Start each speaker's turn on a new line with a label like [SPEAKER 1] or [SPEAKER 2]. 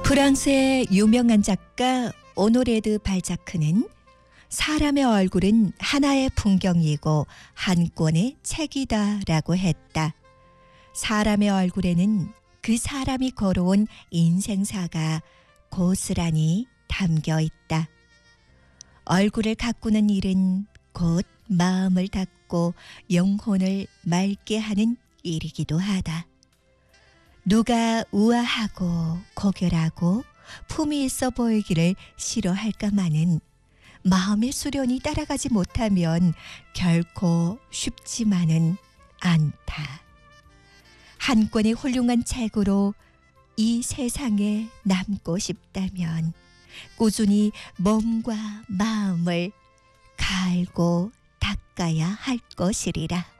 [SPEAKER 1] 프랑스의 유명한 작가 오노레 드 발자크는 사람의 얼굴은 하나의 풍경이고 한 권의 책이다라고 했다. 사람의 얼굴에는 그 사람이 걸어온 인생사가 고스란히 담겨 있다. 얼굴을 가꾸는 일은 곧 마음을 닫고 영혼을 맑게 하는 일이기도 하다. 누가 우아하고 고결하고 품이 있어 보이기를 싫어할까마는 마음의 수련이 따라가지 못하면 결코 쉽지만은 않다. 한 권의 훌륭한 책으로 이 세상에 남고 싶다면 꾸준히 몸과 마음을 갈고 닦아야 할 것이리라.